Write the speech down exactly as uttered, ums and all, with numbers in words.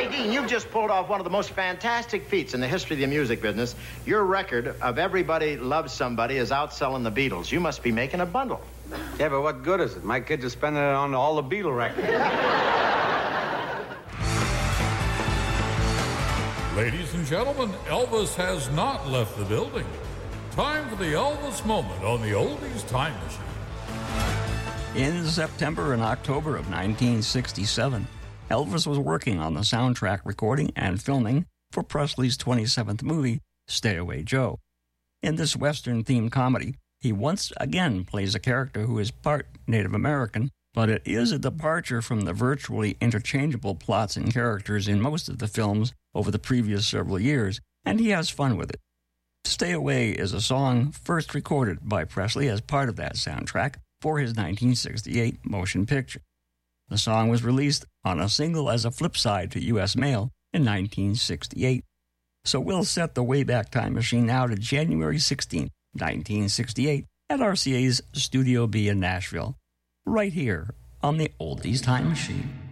Hey, Dean, you've just pulled off one of the most fantastic feats in the history of the music business. Your record of Everybody Loves Somebody is outselling the Beatles. You must be making a bundle. Yeah, but what good is it? My kids are spending it on all the Beatle records. Ladies and gentlemen, Elvis has not left the building. Time for the Elvis moment on the Oldies Time Machine. In September and October of nineteen sixty-seven, Elvis was working on the soundtrack recording and filming for Presley's twenty-seventh movie, Stay Away Joe. In this Western-themed comedy, he once again plays a character who is part Native American, but it is a departure from the virtually interchangeable plots and characters in most of the films over the previous several years, and he has fun with it. Stay Away is a song first recorded by Presley as part of that soundtrack for his nineteen sixty-eight motion picture. The song was released on a single as a flip side to U S Mail in nineteen sixty-eight. So we'll set the Wayback Time Machine now to January sixteenth, nineteen sixty-eight, at R C A's Studio B in Nashville, right here on the Oldies Time Machine.